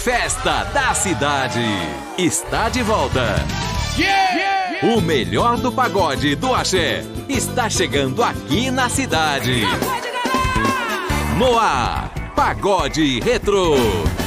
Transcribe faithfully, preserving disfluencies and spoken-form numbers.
Festa da Cidade está de volta. O melhor do pagode do axé está chegando aqui na cidade. No ar, Pagode Retrô.